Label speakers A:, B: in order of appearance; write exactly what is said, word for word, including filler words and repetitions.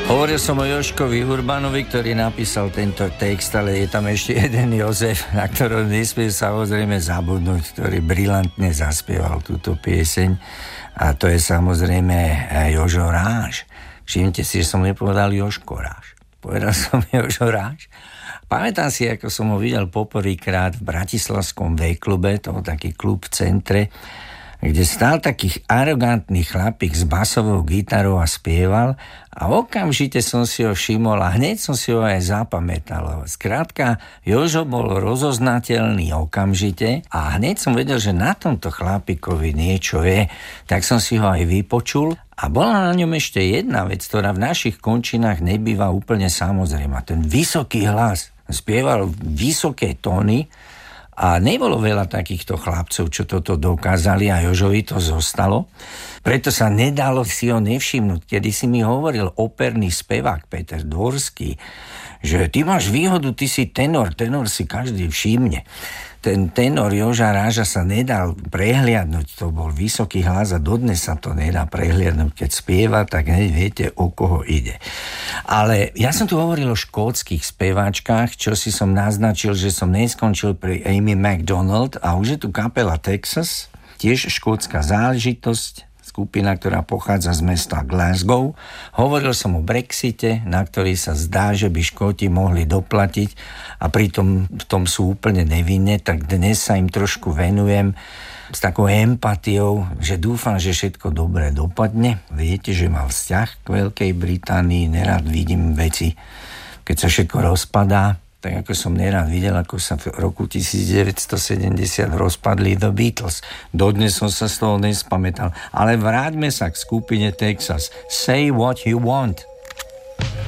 A: Hovoril som o Jožkovi Urbanovi, ktorý napísal tento text, ale je tam ešte jeden Jozef, na ktorého nesmie samozrejme zabudnúť, ktorý brilantne zaspieval túto pieseň, a to je samozrejme Jožo Ráš. Všimnite si, že som nepovedal Jožko Ráš. Povedal som Jožo Ráš. Pamätám si, ako som ho videl poprvýkrát v bratislavskom V-klube, to bol taký klub v centre, kde stál taký arogantný chlapík s basovou gitarou a spieval, a okamžite som si ho všimol a hneď som si ho aj zapamätal. Skrátka, Jožo bol rozoznateľný okamžite a hneď som vedel, že na tomto chlapíkovi niečo je. Tak som si ho aj vypočul a bola na ňom ešte jedna vec, ktorá v našich končinách nebýva úplne samozrejma. Ten vysoký hlas. Spieval vysoké tóny a nebolo veľa takýchto chlapcov, čo toto dokázali, a Jožovi to zostalo. Preto sa nedalo si ho nevšimnúť. Kedy si mi hovoril operný spevák Peter Dvorský, že ty máš výhodu, ty si tenor, tenor si každý všimne. Ten tenor Joža Ráža sa nedal prehliadnúť, to bol vysoký hlas a dodnes sa to nedá prehliadnúť. Keď spieva, tak hneď viete, o koho ide. Ale ja som tu hovoril o škótskych speváčkach, čo si som naznačil, že som neskončil pri Amy Macdonald, a už je tu kapela Texas, tiež škótska záležitosť, skupina, ktorá pochádza z mesta Glasgow. Hovoril som o Brexite, na ktorý sa zdá, že by Škóti mohli doplatiť, a pritom v tom sú úplne nevinne, tak dnes sa im trošku venujem s takou empatiou, že dúfam, že všetko dobre dopadne. Viete, že mám vzťah k Veľkej Británii, nerad vidím veci, keď sa všetko rozpadá. Tak ako som nerad videl, ako sa v roku devätnásťsedemdesiat rozpadli The Beatles. Dodnes som sa z toho nespamätal. Ale vráťme sa k skupine Texas. Say what you want.